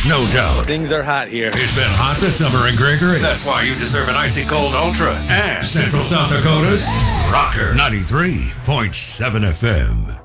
No doubt. Things are hot here. It's been hot this summer in Gregory. That's why you deserve an icy cold Ultra. And Central South Dakota's Rocker 93.7 FM.